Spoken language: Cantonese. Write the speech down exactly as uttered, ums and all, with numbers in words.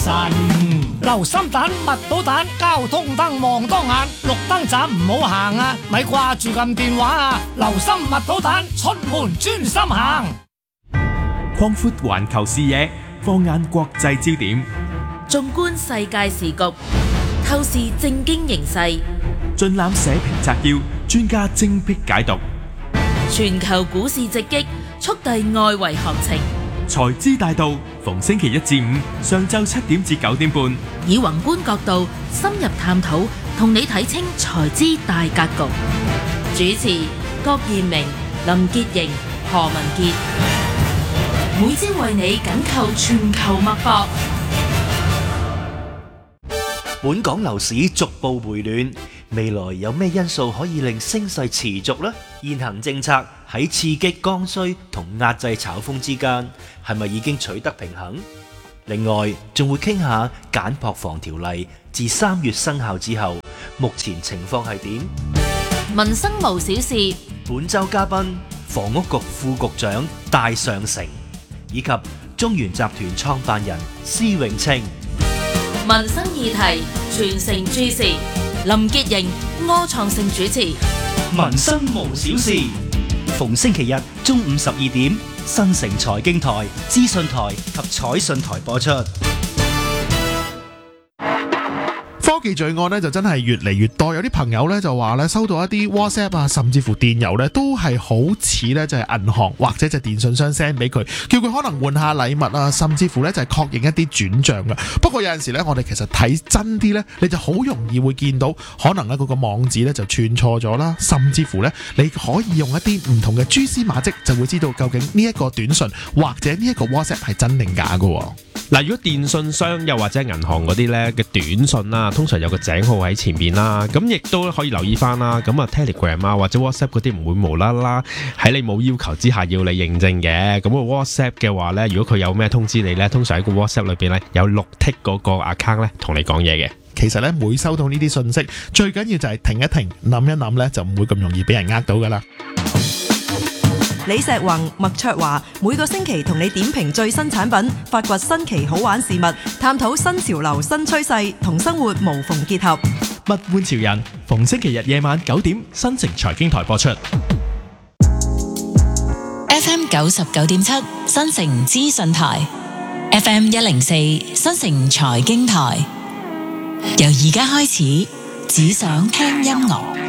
神。留心蛋、蜜寶蛋，交通燈望多眼，綠燈站唔好行啊！咪掛住撳電話啊！留心蜜寶蛋，出門專心行。 擴闊環球視野，放眼國際焦點， 縱觀世界時局，透視政經形勢， 盡覽社評摘要，專家精闢解讀。 全球股市直擊，速遞外圍行情。 財資大道，逢星期一至五上晝七點至九點半， 以宏觀角度深入探討，同你睇清財資大格局。主持郭燕明、林潔瑩、何文傑，每朝為你緊扣全球脈搏。 本港樓市逐步回暖，未來有咩因素可以令升勢持續呢？現行政策喺刺激剛需同壓制炒風之間，係咪已經取得平衡？另外，仲會傾下簡樸房條例自三月生效之後，目前情況係點？ 民生無小事， 本週嘉賓房屋局副局長戴尚成，以及中原集團創辦人施永青。 民生議題全城注視，林潔瑩、柯創盛主持。 民生無小事，逢星期日中午十二點，新城財經台、資訊台及彩訊台播出。 科技罪案咧就真係越嚟越多，有啲朋友咧就話咧收到一啲 WhatsApp 啊，甚至乎電郵咧都係好似咧就係銀行或者就電信商 send 俾佢，叫佢可能換下禮物啊，甚至乎咧就係確認一啲轉賬嘅。不過有陣時咧，我哋其實睇真啲咧，你就好容易會見到可能咧嗰個網址咧就串錯咗啦，甚至乎咧你可以用一啲唔同嘅蛛絲馬跡，就會知道究竟呢一個短信或者呢一個 WhatsApp 係真定假嘅。 嗱，如果電信商又或者銀行嗰啲咧嘅短信啦，通常有個井號喺前面啦，咁亦都可以留意翻啦。咁啊 Telegram 啊或者 WhatsApp 嗰啲唔會無啦啦喺你冇要求之下要你認證嘅。咁個 WhatsApp 嘅話咧，如果佢有咩通知你咧，通常喺個 WhatsApp 裏邊咧有綠剔嗰個 account 咧同你講嘢嘅。 其實咧每收到呢啲信息，最緊要就係停一停，諗一諗咧，就唔會咁容易俾人呃到噶啦。 李石宏、麥卓華每個星期同你點評最新產品，發掘新奇好玩事物，探討新潮流新趨勢，同生活無縫結合。 物玩潮人，逢星期日夜晚九點，新城財經台播出。 F M 九十九點七，新城資訊台 ；F M 一零四，新城財經台。由而家開始，只想聽音樂。